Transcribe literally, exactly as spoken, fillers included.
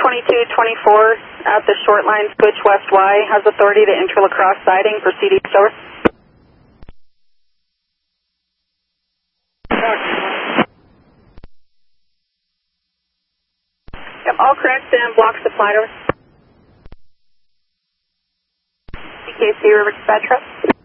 twenty-two twenty-four at the short line switch west Y has authority to enter lacrosse siding for C D store. Yep, all correct and block supplied over. C K C River Dispatch.